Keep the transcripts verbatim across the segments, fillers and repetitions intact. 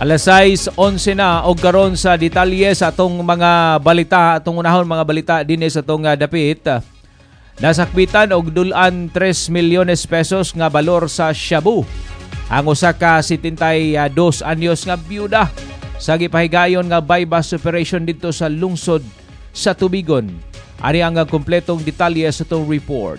Alas sais onse na og karon sa detalye sa atong mga balita, atong unahon mga balita dinhi sa atong uh, dapit. Nasakbitan og dulan tres milyones pesos nga balor sa shabu ang usa ka setenta y dos anyos nga byuda sa gipahigayon nga bypass operation dito sa lungsod sa Tubigon. Ari ang kompletong detalye sa atong report.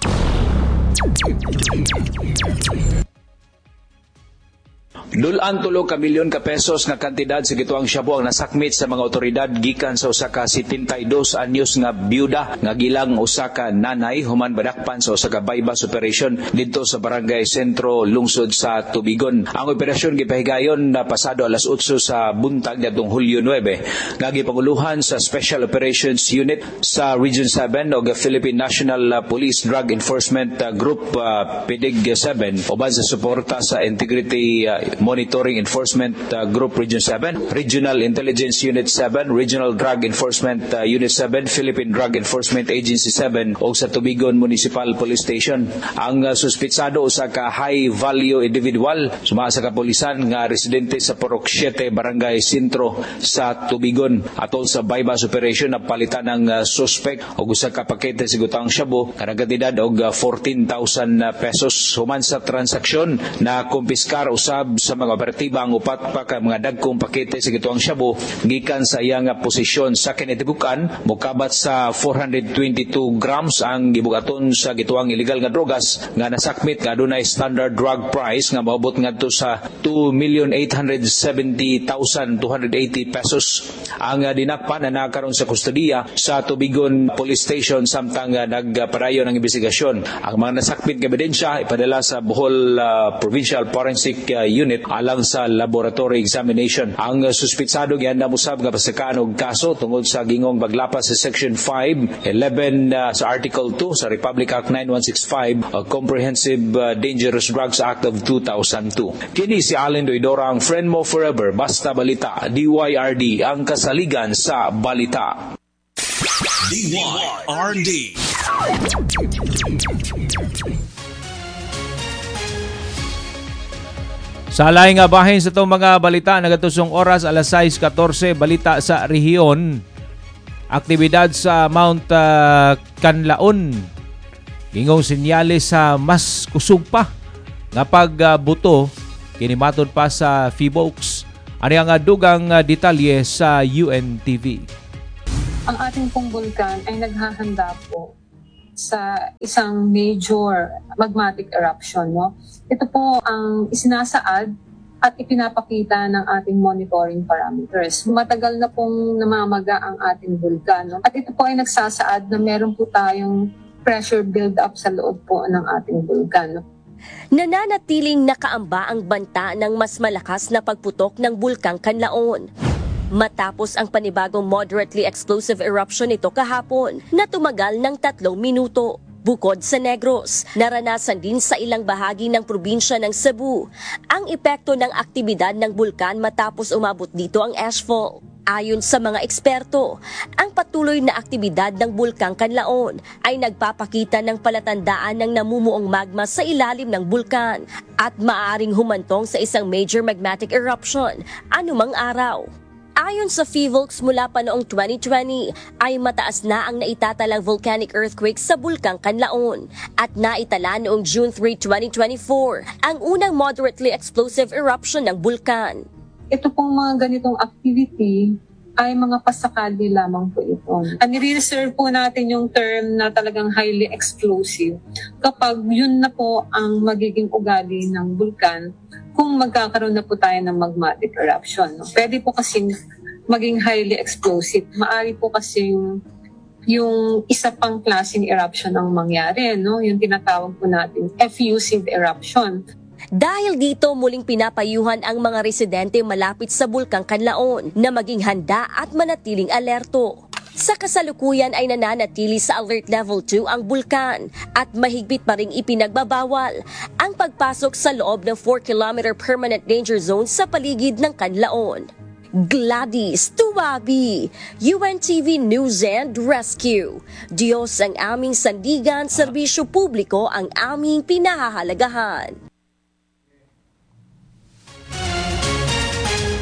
Dulan tulo ka milyon ka pesos nga kantidad sa gituang shabu ang nasakmit sa mga otoridad gikan sa usa ka setenta y dos anyos nga byuda nga gilang usa ka nanay human badakpan sa usa ka bypass operation didto sa Barangay Sentro, lungsod sa Tubigon. Ang operasyon gipahigayon na pasado alas otso sa buntag nitong Hulyo nuwebe nga gipanguluhan sa Special Operations Unit sa Region seven o Philippine National Police Drug Enforcement Group uh, P D G seven uban sa suporta sa Integrity uh, Monitoring Enforcement uh, Group Region seven, Regional Intelligence Unit seven, Regional Drug Enforcement uh, Unit seven, Philippine Drug Enforcement Agency seven o sa Tubigon Municipal Police Station. Ang uh, suspitsado usa ka high value individual sumama sa kapulisan nga residente sa Purok seven Barangay Sentro sa Tubigon. Atol sa bypass operation na palitan ng uh, suspect og usa ka pakete sa gutang shabu nga nagkantidad og uh, fourteen thousand pesos. Human sa transaksyon na kumpiskar usab sa mga operatiba ang upat pa ka mga dagkong pakete sa gituang shabu gikan sa iyang posisyon sa kinatibukan mokabat sa four hundred twenty-two grams ang gibugaton sa gituang illegal nga drogas nga nasakmit nga adunay standard drug price nga maabot ngadto sa two million eight hundred seventy thousand two hundred eighty pesos. Ang uh, dinakpan na nakaroon sa kustodiya sa Tubigon Police Station samtang uh, nagpadayon ng investigasyon. Ang mga nasakmit nga ebidensya ipadala sa Bohol uh, Provincial Forensic uh, Unit alang sa laboratory examination. Ang uh, suspitsado gyanda musab nga pasakaan og kaso tungod sa gingong paglapas sa Section five eleven uh, sa Article two sa Republic Act nine one six five uh, Comprehensive uh, Dangerous Drugs Act of two thousand two. Kini si Allen Doidora, ang friend mo forever, basta balita. D Y R D ang kasaligan sa balita. D Y R D. Sa laing nga bahin sa itong mga balita, nagatusong oras alas sais katorse, balita sa rehiyon. Aktibidad sa Mount uh, Canlaon. Gingong sinyalis sa mas kusog pa nga pagbuto, uh, kinimatod pa sa Phoebox. Ano ang uh, dugang uh, detalye sa U N T V. Ang ating pong bulkan ay naghahanda po sa isang major magmatic eruption. No? Ito po ang isinasaad at ipinapakita ng ating monitoring parameters. Matagal na pong namamaga ang ating bulkan. No? At ito po ay nagsasaad na meron po tayong pressure build-up sa loob po ng ating bulkan. No? Nananatiling nakaamba ang banta ng mas malakas na pagputok ng Bulkang Canlaon. Matapos ang panibagong moderately explosive eruption nito kahapon na tumagal ng tatlong minuto. Bukod sa Negros, naranasan din sa ilang bahagi ng probinsya ng Cebu ang epekto ng aktibidad ng bulkan matapos umabot dito ang ashfall. Ayon sa mga eksperto, ang patuloy na aktibidad ng Bulkang Canlaon ay nagpapakita ng palatandaan ng namumuong magma sa ilalim ng bulkan at maaaring humantong sa isang major magmatic eruption anumang araw. Ayon sa Phoebox, mula pa noong twenty twenty ay mataas na ang naitatalang volcanic earthquake sa Bulkang Canlaon at naitala noong June third, twenty twenty-four ang unang moderately explosive eruption ng bulkan. Ito pong mga ganitong activity ay mga pasakali lamang po ito. And i-reserve po natin yung term na talagang highly explosive kapag yun na po ang magiging ugali ng bulkan kung magkakaroon na po tayo ng magmatic eruption. No? Pwede po kasing maging highly explosive. Maari po kasing yung isa pang klaseng eruption ang mangyari, no? Yung tinatawag po natin effusive eruption. Dahil dito, muling pinapayuhan ang mga residente malapit sa Bulkang Canlaon na maging handa at manatiling alerto. Sa kasalukuyan ay nananatili sa Alert Level two ang bulkan at mahigpit pa ring ipinagbabawal ang pagpasok sa loob ng four kilometer permanent danger zone sa paligid ng Canlaon. Gladys Tuwabi, U N T V News and Rescue. Diyos ang aming sandigan, serbisyo publiko ang aming pinahahalagahan.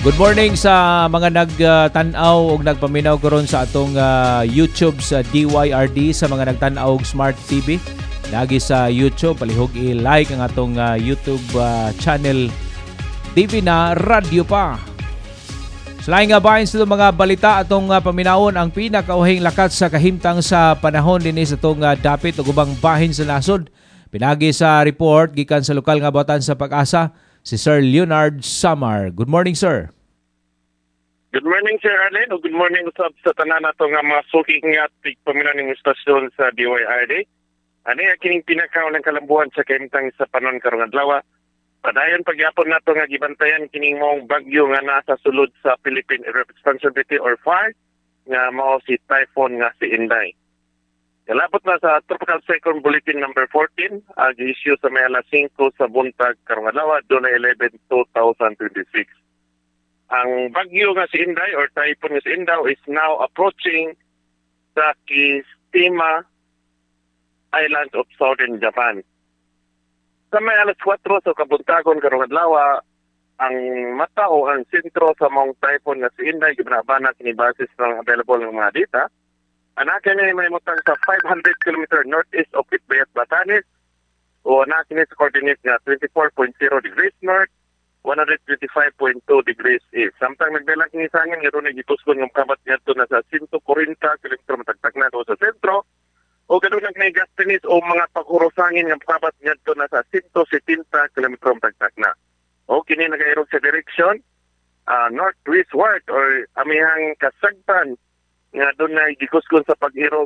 Good morning sa mga nagtanaw og nagpaminaw karon sa atong uh, YouTube sa D Y R D, sa mga nagtanaw og Smart T V. Lagi sa YouTube, palihog i-like ang atong uh, YouTube uh, channel T V na radyo pa. Sa laing nga bahin sa mga balita atong uh, paminawon ang pinakauhing lakat sa kahimtang sa panahon dinhi sa atong uh, dapit ug ubang bahin sa nasod. Pinagi sa report gikan sa lokal nga batan sa Pag-asa, si Sir Leonard Samar. Good morning, sir. Good morning, Sir Arlen. O good morning usab sa tanan nato nga mga suking nga tigpaminaw ning istasyon sa D Y R D. Ani ang kining pinakaunang kalambuan sa kahimtang sa panon karong adlaw. Padayon pagyapon nato nga gibantayan kining mong bagyo nga nasa sulod sa Philippine Irresponsibility or F A R nga mao si typhoon nga si Inday. Kalabot na sa Tropical Cyclone Bulletin number fourteen, ang issue sa may alas singko sa buntag karong adlaw, July eleventh, twenty twenty-six. Ang bagyo nga si Inday or typhoon nga si Inday is now approaching sa Kishima Island of Southern Japan. Sa may alas kwatro sa kabuntagon karong adlaw, ang mata o ang sentro sa mong typhoon nga si Inday gibnabana kini basis ng available ng mga data. Anak niya may mutang sa five hundred kilometers northeast of Itbayat, Batanes, o anak niya sa coordinate nga twenty-four point zero degrees north, one hundred twenty-five point two degrees east. Samtang nagdalang kini sa angin, ganoon nagituskon ng kabat niya to na sa one hundred forty kilometers matagtag na sa sentro, o ganoon ang naigastinis o mga pagkurosangin ng kabat niya to na sa one hundred seventy kilometers matagtag na. O kini nagairog sa direction uh, northwestward or amihang kasagpan nga doon na gikuskon sa pag-irog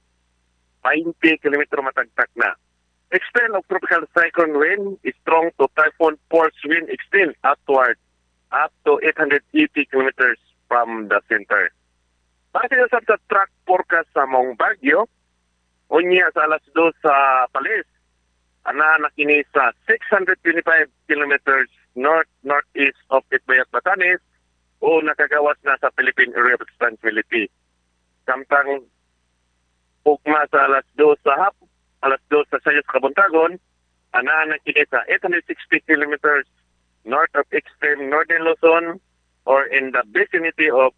twenty kilometers matagtag na. Extent of tropical cyclone wind is strong to typhoon force wind extend outward up to eight hundred eighty kilometers from the center. Base sa sa track forecast sa mong bagyo, unya sa alas dos sa Palis, ana nakini sa six hundred twenty-five kilometers north-northeast of Itbayat, Batanes, o nakagawas na sa Philippine Irresponsibility. Samtang ugma sa alas dos sa hapon, alas dos sa sayos kabuntagon, ana nakini sa eight hundred sixty kilometers north of extreme northern Luzon or in the vicinity of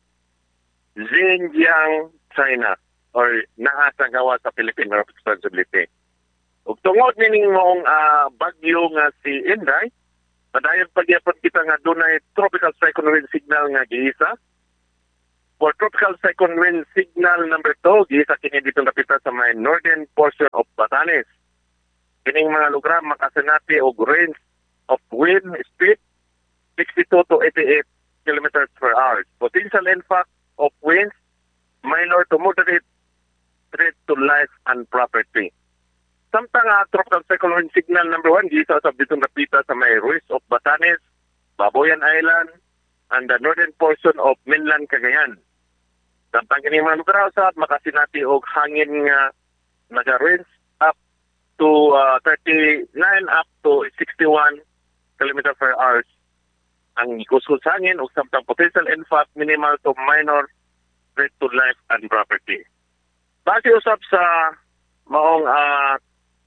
Xinjiang, China, or naa sa gawa sa Philippine Responsibility. Ug tungod nining mong uh, bagyo nga si Inday, padayon pagyapon kita nga dunay tropical cyclone wind signal nga giisa. For tropical cyclone wind signal number two, giisa kini dito napita sa may northern portion of Batanes. Kining mga lugar makasinati og range of wind speed sixty-two to eighty-eight kilometers per hour. Potential impact of winds minor to moderate threat to life and property. Samtang uh, tropical cyclone wind signal number one, giisa sa dito napita sa may west of Batanes, Baboyan Island, and the northern portion of mainland Cagayan. Samtang kini mga lugar sa makasinati og hangin nga naga-range up to uh, thirty-nine up to sixty-one kilometers per hour ang ikuskos sa hangin o samtang potential impact minimal to minor threat to life and property. Base usab sa maong uh,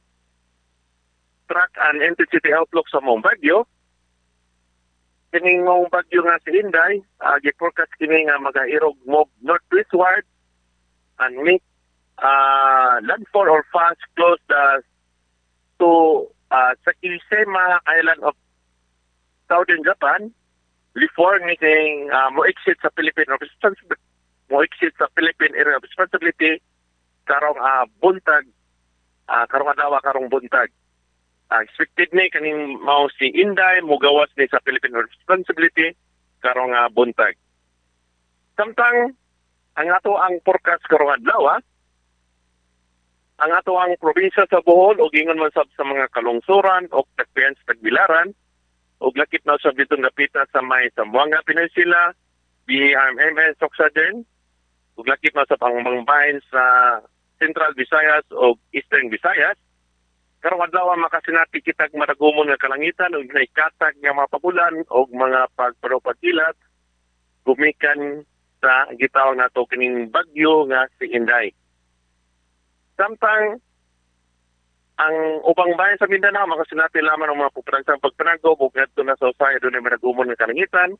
track and intensity outlook sa mong bagyo, kining mong bagyo nga si Inday, uh, gi-forecast kini nga magairog move northwestward and make uh, landfall or fast close the to uh, sa Kishima Island of Southern Japan before ning uh, mo exit sa Philippine Responsibility mo exit sa Philippine Area of Responsibility karong uh, buntag uh, karong adlaw karong buntag. Uh, expected ni kaning mao si Inday mugawas ni sa Philippine Responsibility karong uh, buntag. Samtang ang ato ang forecast karong adlaw, ang ato ang probinsya sa Bohol o gingon man sab sa mga kalungsuran o tagpian sa tagbilaran o lakip na sa bitong napita sa may Zamboanga Peninsula, B R M S Oxagen, o lakip na sa pangmangbahin sa Central Visayas o Eastern Visayas. Karong adlaw makasinati kitag maragumon nga kalangitan ug naikatag nga mga pabulan og mga pagparopagilat gumikan sa gitaw nato kining bagyo nga si Inday. Samtang ang ubang bayan sa Mindanao makasinati lamang ang mga puprangsang pagpanagob ug ngadto na sa usay dunay maragumon nga kalangitan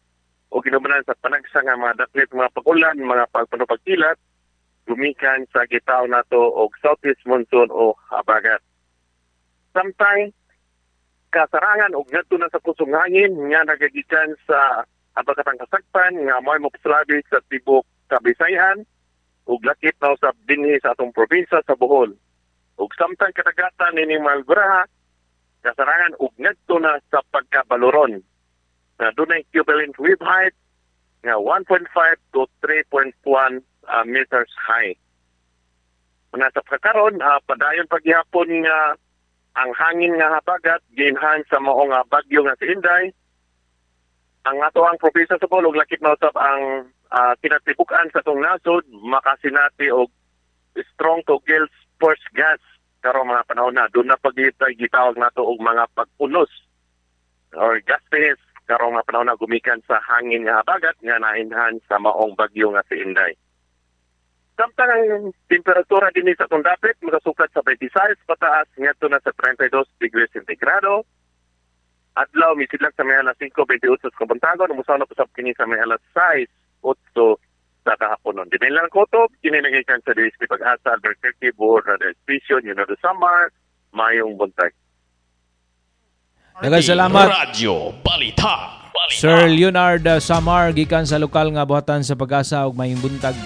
o ginubanan sa panagsa nga mga daklit mga pagulan, mga pagpanupagkilat, gumikan sa gitaw nato og southeast monsoon o habagat. Samtang kasarangan og ngadto na sa kusong hangin nga nagagikan sa habagatang kasagpan nga mo'y mopaslabi sa tibok Kabisayan ug lakip na usab dinhi sa atong probinsya sa Bohol. Ug samtang kadagatan nining Malbraha kasarangan og ngadto na sa pagkabaloron. Na dunay equivalent wave height nga one point five to three point one uh, meters high. Mga sa pagkakaroon, uh, padayon paghihapon nga ang hangin nga habagat ginhan sa maong uh, bagyo nga si Inday. Ang ato ang probinsya sa Bohol ug lakip na usab ang uh, kinatibukan sa itong nasod makasinati og strong to gales force gas karong mga panahon na. Doon na paghitay gitawag nato og mga pagpunos or gas phase karong mga panahon na gumikan sa hangin nga habagat nga nainhan sa maong bagyo nga si Inday. Samtang ang temperatura din sa itong dapit makasukat sa twenty-six pataas ngadto na sa thirty-two degrees centigrado. Adlaw misidlag sa may alas five twenty-eight sa kabuntagon, umusaw na pusap kini sa may alas six eight sa kahaponon. Di lang kotob, kinilagikan sa D S P Pag-asa, Albuquerque, Board, Radio Station, Yunado Samar, Mayong Buntag. Daghang salamat. Radyo Balita. Balita. Sir Leonard Samar, gikan sa lokal nga buhatan sa Pag-asa ug Mayong Buntag.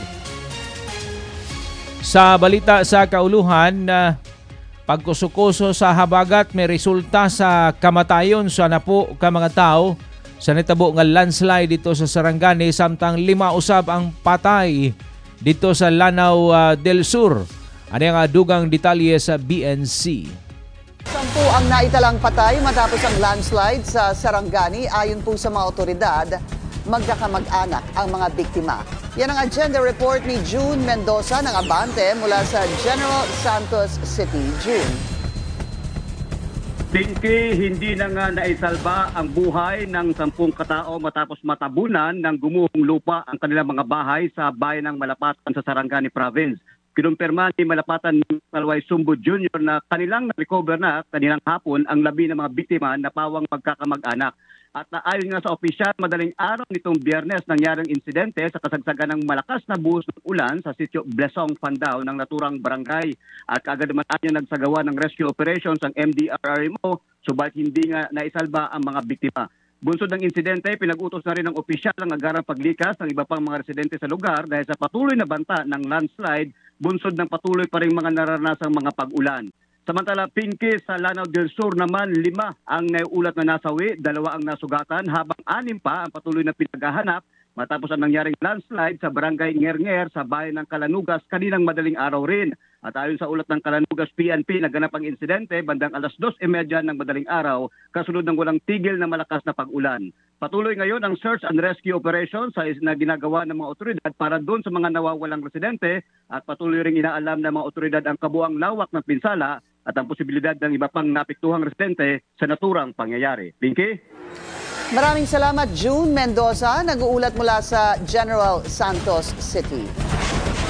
Sa balita sa kauluhan, uh, pagkusukuso sa habagat may resulta sa kamatayon sa napo ka mga tao sa nitabo nga landslide dito sa Sarangani, samtang lima usab ang patay dito sa Lanao uh, del Sur. Ano ang dugang detalye sa B N C? Sampu ang naitalang patay matapos ang landslide sa Sarangani. Ayon po sa mga otoridad, magkakamag-anak ang mga biktima. Yan ang agenda report ni June Mendoza ng Abante mula sa General Santos City. June. Pinky, hindi na nga naisalba ang buhay ng sampung katao matapos matabunan ng gumuhong lupa ang kanilang mga bahay sa bayan ng Malapatan sa Sarangani Province. Kinumpirma ni Malapatan Salway Sumbo Junior na kanilang na-recover na kanilang hapon ang labi ng mga biktima na pawang magkakamag-anak. At ayon nga sa opisyal, madaling araw nitong Biyernes nangyari ang insidente sa kasagsagan ng malakas na buhos ng ulan sa sitio Blesong, Pandao ng naturang barangay. At kaagad naman niya nagsagawa ng rescue operations ang M D R R M O, subalit hindi nga naisalba ang mga biktima. Bunsod ng insidente, pinag-utos na rin ng opisyal ang agarang paglikas ng iba pang mga residente sa lugar dahil sa patuloy na banta ng landslide, bunsod ng patuloy pa rin mga naranasang mga pag-ulan. Samantala, Pinky, sa Lanao del Sur naman, lima ang naiulat na nasawi, dalawa ang nasugatan, habang anim pa ang patuloy na pinaghahanap matapos ang nangyaring landslide sa barangay Ngernger sa bayan ng Kalanugas kaninang madaling araw rin. At ayon sa ulat ng Kalanugas P N P, naganap ang insidente bandang alas dos trenta ng madaling araw kasunod ng walang tigil na malakas na pag-ulan. Patuloy ngayon ang search and rescue operation sa na ginagawa ng mga otoridad para doon sa mga nawawalang residente at patuloy ring inaalam ng mga otoridad ang kabuang lawak ng pinsala at ang posibilidad ng iba pang napiktuhang residente sa naturang pangyayari. Pinky? Maraming salamat, June Mendoza, nag-uulat mula sa General Santos City.